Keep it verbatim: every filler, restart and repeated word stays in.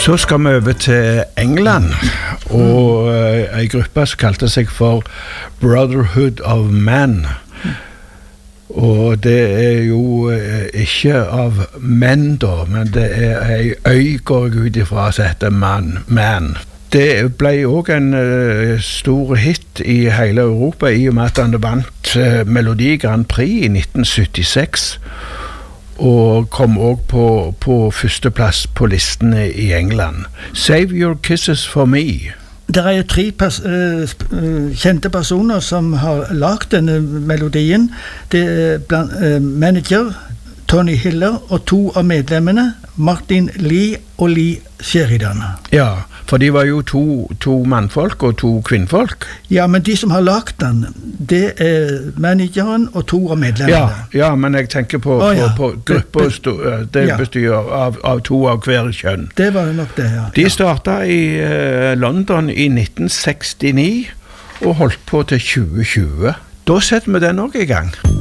Så skal vi over til England, og en gruppe som kalte seg for Brotherhood of Man. Og det er jo ikke av menn da, men det er en øy, går jeg ut ifra, som heter Man. Man. Det ble også en uh, stor hit i hele Europa, i og med at han vant uh, Melodi Grand Prix i nitten syttiseks, og kom også på, på førsteplass på listene i England. Save Your Kisses for Me. Det er jo tre pers uh, kjente personer som har lagt denne melodien. Det er blant, uh, manager Tony Hiller og to av medlemmene, Martin Lee og Lee Sheridan. Ja, for de var jo to, to mannfolk og to kvinnfolk. Ja, men de som har lagt den, det er manageren og to av medlemmene. Ja, ja, men jeg tenker på, oh, ja. på, på grupper, det ja. bestyr av, av to av hver kjønn. Det var nok det, ja. De startet i uh, London i nitten sekstini og holdt på til tjue tjue. Da setter vi den også i gang.